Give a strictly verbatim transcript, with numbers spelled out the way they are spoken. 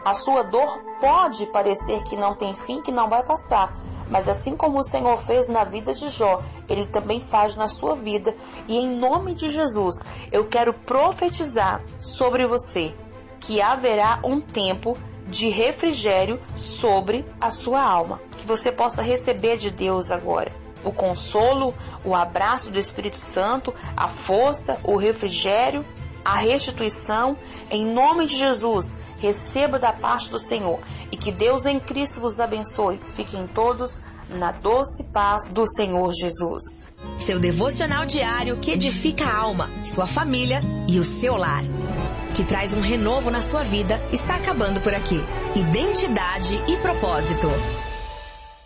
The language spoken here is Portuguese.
A sua dor pode parecer que não tem fim, que não vai passar. Mas assim como o Senhor fez na vida de Jó, Ele também faz na sua vida. E em nome de Jesus, eu quero profetizar sobre você que haverá um tempo de refrigério sobre a sua alma. Que você possa receber de Deus agora o consolo, o abraço do Espírito Santo, a força, o refrigério, a restituição. Em nome de Jesus, receba da parte do Senhor e que Deus em Cristo vos abençoe. Fiquem todos na doce paz do Senhor Jesus. Seu devocional diário que edifica a alma, sua família e o seu lar, que traz um renovo na sua vida, está acabando por aqui. Identidade e propósito.